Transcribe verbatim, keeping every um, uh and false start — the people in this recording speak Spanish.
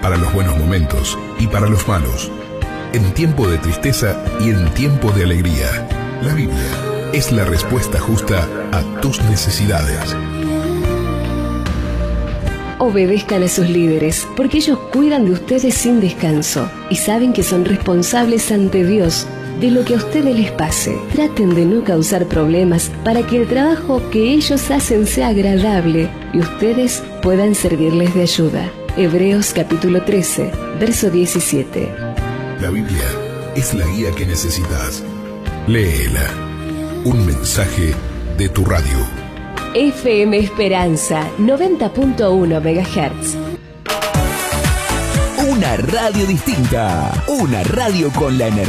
para los buenos momentos y para los malos, en tiempo de tristeza y en tiempo de alegría. La Biblia es la respuesta justa a tus necesidades. Obedezcan a sus líderes, porque ellos cuidan de ustedes sin descanso y saben que son responsables ante Dios de lo que a ustedes les pase. Traten de no causar problemas para que el trabajo que ellos hacen sea agradable y ustedes puedan servirles de ayuda. Hebreos capítulo trece, verso diecisiete. La Biblia es la guía que necesitas. Léela. Un mensaje de tu radio. F M Esperanza, noventa punto uno megahertz. Una radio distinta. Una radio con la energía.